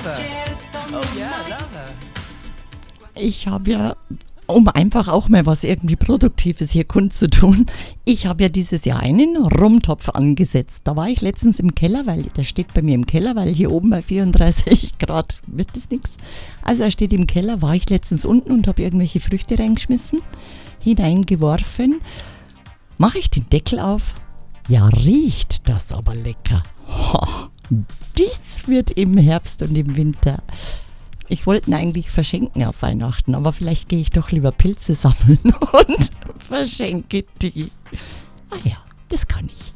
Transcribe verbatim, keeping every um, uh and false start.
Lara. Oh ja, Lara. Ich habe ja, um einfach auch mal was irgendwie Produktives hier kundzutun, ich habe ja dieses Jahr einen Rumtopf angesetzt. Da war ich letztens im Keller, weil der steht bei mir im Keller, weil hier oben bei vierunddreißig Grad wird das nichts. Also er steht im Keller, war ich letztens unten und habe irgendwelche Früchte reingeschmissen, hineingeworfen. Mache ich den Deckel auf? Ja, riecht das aber lecker. Ho, das wird im Herbst und im Winter. Ich wollte ihn eigentlich verschenken auf Weihnachten, aber vielleicht gehe ich doch lieber Pilze sammeln und verschenke die. Ah ja, das kann ich.